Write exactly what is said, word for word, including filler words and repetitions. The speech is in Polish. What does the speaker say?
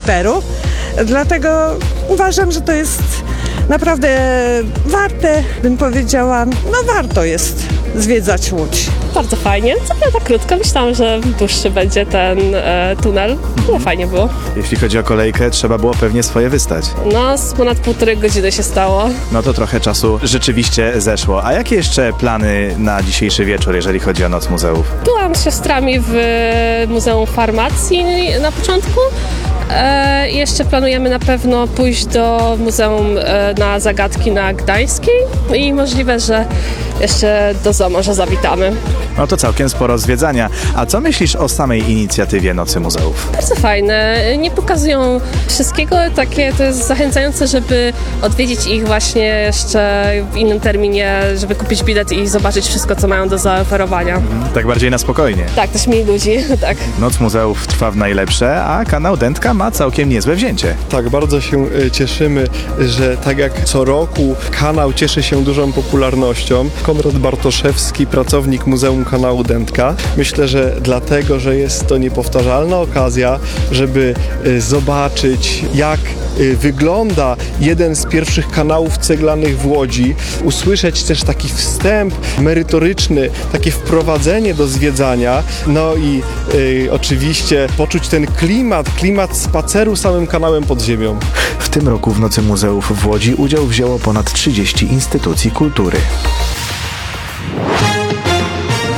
charakteru. Dlatego uważam, że to jest naprawdę warte, bym powiedziała, no warto jest zwiedzać Łódź. Bardzo fajnie. Co prawda krótko, myślałam, że dłuższy będzie ten e, tunel, ale fajnie było. Jeśli chodzi o kolejkę, trzeba było pewnie swoje wystać. No, z ponad półtorej godziny się stało. No to trochę czasu rzeczywiście zeszło. A jakie jeszcze plany na dzisiejszy wieczór, jeżeli chodzi o Noc Muzeów? Byłam z siostrami w Muzeum Farmacji na początku. E, jeszcze planujemy na pewno pójść do Muzeum e, na Zagadki na Gdańskiej i możliwe, że jeszcze do zoo może zawitamy. No to całkiem sporo zwiedzania. A co myślisz o samej inicjatywie Nocy Muzeów? Bardzo fajne. Nie pokazują wszystkiego, takie to jest zachęcające, żeby odwiedzić ich właśnie jeszcze w innym terminie, żeby kupić bilet i zobaczyć wszystko, co mają do zaoferowania. Tak bardziej na spokojnie. Tak, też mniej ludzi, tak. Noc Muzeów trwa w najlepsze, a kanał Dętka ma całkiem niezłe wzięcie. Tak, bardzo się y, cieszymy, że tak jak co roku kanał cieszy się dużą popularnością. Konrad Bartoszewski, pracownik Muzeum Kanału Dętka. Myślę, że dlatego, że jest to niepowtarzalna okazja, żeby y, zobaczyć, jak y, wygląda jeden z pierwszych kanałów ceglanych w Łodzi, usłyszeć też taki wstęp merytoryczny, takie wprowadzenie do zwiedzania, no i y, oczywiście poczuć ten klimat, klimat spaceru samym kanałem pod ziemią. W tym roku w Nocy Muzeów w Łodzi udział wzięło ponad trzydzieści instytucji kultury.